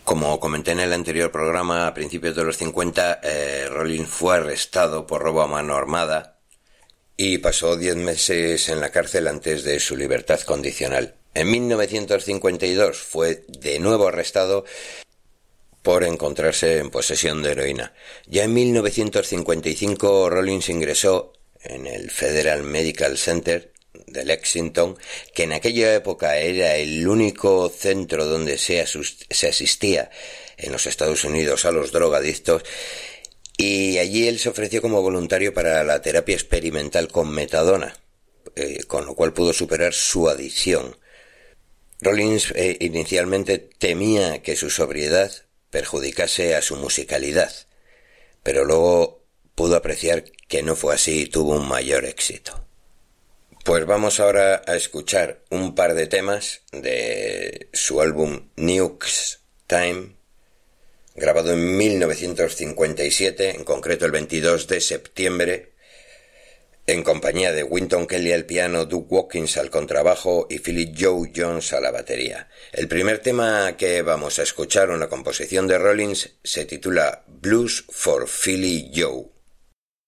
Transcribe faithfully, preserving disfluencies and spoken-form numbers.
Como comenté en el anterior programa, a principios de los cincuenta, eh, Rollins fue arrestado por robo a mano armada y pasó diez meses en la cárcel antes de su libertad condicional. En mil novecientos cincuenta y dos fue de nuevo arrestado por encontrarse en posesión de heroína. Ya en mil novecientos cincuenta y cinco Rollins ingresó en el Federal Medical Center de Lexington, que en aquella época era el único centro donde se, asust- se asistía en los Estados Unidos a los drogadictos, y allí él se ofreció como voluntario para la terapia experimental con metadona, eh, con lo cual pudo superar su adicción. Rollins eh, inicialmente temía que su sobriedad perjudicase a su musicalidad, pero luego pudo apreciar que no fue así y tuvo un mayor éxito. Pues vamos ahora a escuchar un par de temas de su álbum Nukes Time, grabado en mil novecientos cincuenta y siete, en concreto el veintidós de septiembre, en compañía de Wynton Kelly al piano, Duke Watkins al contrabajo y Philip Joe Jones a la batería. El primer tema que vamos a escuchar, una composición de Rollins, se titula Blues for Philly Joe.